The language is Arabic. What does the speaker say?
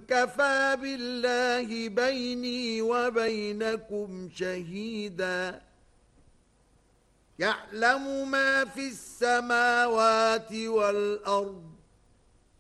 كفى بالله بيني وبينكم شهيدا يعلم ما في السماوات والأرض